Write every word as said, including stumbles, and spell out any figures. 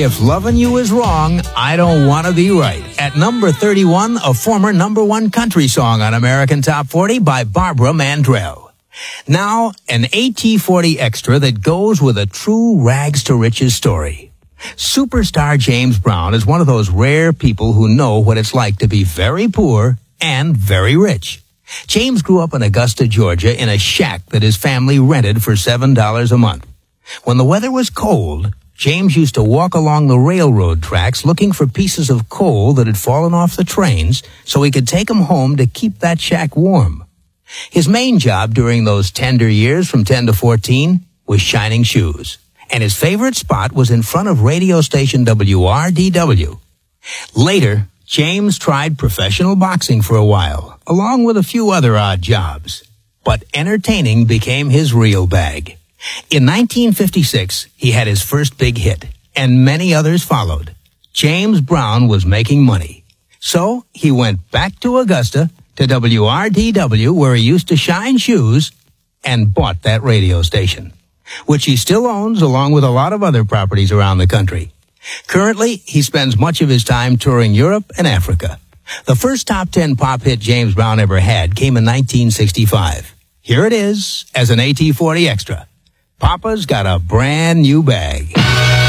If Lovin' You Is Wrong, I Don't Wanna Be Right. At number thirty-one, a former number one country song on American Top forty by Barbara Mandrell. Now, an A T forty Extra that goes with a true rags to riches story. Superstar James Brown is one of those rare people who know what it's like to be very poor and very rich. James grew up in Augusta, Georgia, in a shack that his family rented for seven dollars a month. When the weather was cold, James used to walk along the railroad tracks looking for pieces of coal that had fallen off the trains so he could take them home to keep that shack warm. His main job during those tender years from ten to fourteen was shining shoes, and his favorite spot was in front of radio station W R D W. Later, James tried professional boxing for a while, along with a few other odd jobs. But entertaining became his real bag. In nineteen fifty-six, he had his first big hit, and many others followed. James Brown was making money. So he went back to Augusta, to W R D W, where he used to shine shoes, and bought that radio station, which he still owns along with a lot of other properties around the country. Currently, he spends much of his time touring Europe and Africa. The first top ten pop hit James Brown ever had came in nineteen sixty-five. Here it is as an A T forty Extra. Papa's got a brand new bag.